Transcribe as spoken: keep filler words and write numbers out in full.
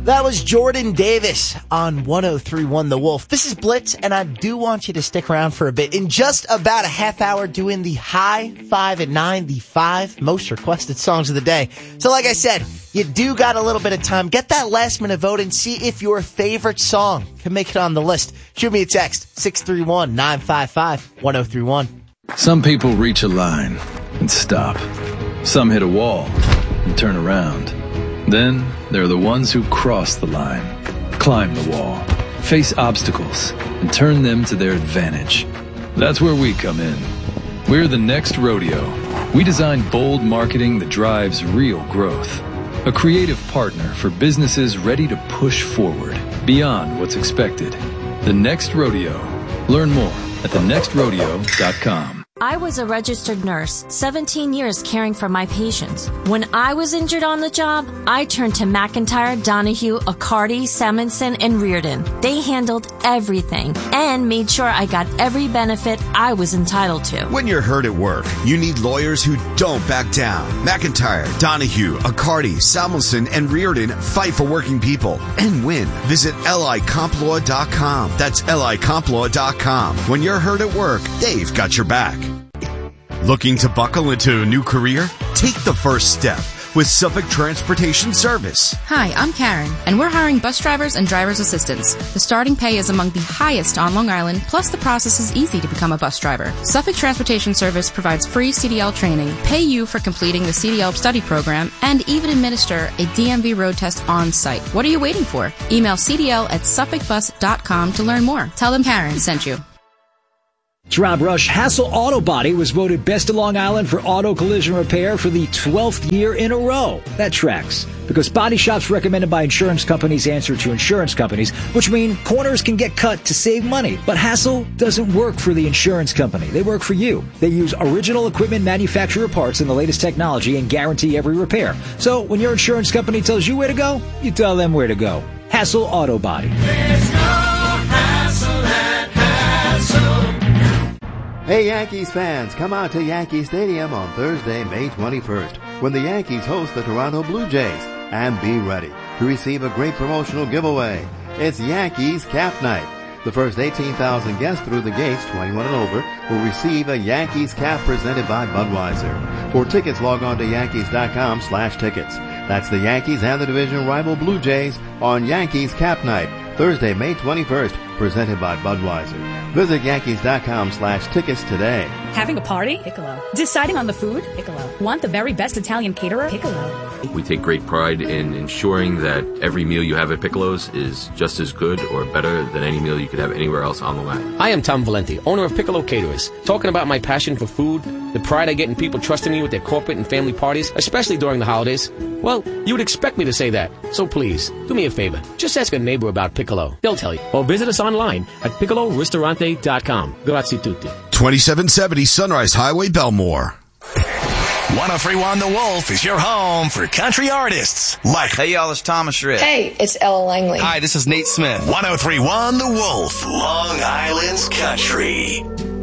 That was Jordan Davis on one oh three point one The Wolf. This is Blitz, and I do want you to stick around for a bit. In just about a half hour, doing the high five at nine, the five most requested songs of the day. So like I said, you do got a little bit of time. Get that last minute vote and see if your favorite song can make it on the list. Shoot me a text, six three one, nine five five, one oh three one. Some people reach a line and stop. Some hit a wall and turn around. Then there are the ones who cross the line, climb the wall, face obstacles, and turn them to their advantage. That's where we come in. We're the Next Rodeo. We design bold marketing that drives real growth. A creative partner for businesses ready to push forward beyond what's expected. The Next Rodeo. Learn more at the next rodeo dot com. I was a registered nurse, seventeen years caring for my patients. When I was injured on the job, I turned to McIntyre, Donahue, Accardi, Samuelson, and Reardon. They handled everything and made sure I got every benefit I was entitled to. When you're hurt at work, you need lawyers who don't back down. McIntyre, Donahue, Accardi, Samuelson, and Reardon fight for working people and win. Visit L I comp law dot com. That's L I comp law dot com. When you're hurt at work, they've got your back. Looking to buckle into a new career? Take the first step with Suffolk Transportation Service. Hi, I'm Karen, and we're hiring bus drivers and driver's assistants. The starting pay is among the highest on Long Island, plus the process is easy to become a bus driver. Suffolk Transportation Service provides free C D L training, pay you for completing the C D L study program, and even administer a D M V road test on site. What are you waiting for? Email C D L at suffolk bus dot com to learn more. Tell them Karen sent you. It's Rob Rush. Hassel Auto Body was voted Best of Long Island for auto collision repair for the twelfth year in a row. That tracks. Because body shops recommended by insurance companies answer to insurance companies, which mean corners can get cut to save money. But Hassel doesn't work for the insurance company. They work for you. They use original equipment manufacturer parts and the latest technology and guarantee every repair. So when your insurance company tells you where to go, you tell them where to go. Hassel Auto Body. There's no hassle at Hassel. Hey Yankees fans, come out to Yankee Stadium on Thursday, May twenty-first, when the Yankees host the Toronto Blue Jays, and be ready to receive a great promotional giveaway. It's Yankees Cap Night. The first eighteen thousand guests through the gates, twenty-one and over, will receive a Yankees cap presented by Budweiser. For tickets, log on to yankees dot com slash tickets. That's the Yankees and the division rival Blue Jays on Yankees Cap Night, Thursday, May twenty-first, presented by Budweiser. Visit yankees dot com slash tickets today. Having a party? Piccolo. Deciding on the food? Piccolo. Want the very best Italian caterer? Piccolo. We take great pride in ensuring that every meal you have at Piccolo's is just as good or better than any meal you could have anywhere else on the land. I am Tom Valenti, owner of Piccolo Caterers. Talking about my passion for food, the pride I get in people trusting me with their corporate and family parties, especially during the holidays. Well, you would expect me to say that. So please, do me a favor. Just ask a neighbor about Piccolo. They'll tell you. Or visit us online at piccolo ristorante dot com. Grazie tutti. twenty-seven seventy Sunrise Highway, Belmore. one oh three point one The Wolf is your home for country artists. Like, hey y'all, it's Thomas Rhett. Hey, it's Ella Langley. Hi, this is Nate Smith. one oh three point one The Wolf, Long Island's country.